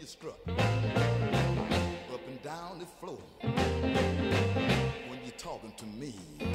the strut, up and down the floor when you're talking to me.